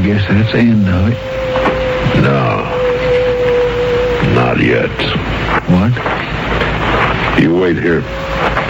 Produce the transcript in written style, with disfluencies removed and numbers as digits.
guess that's the end of it. No. Not yet. What? You wait here.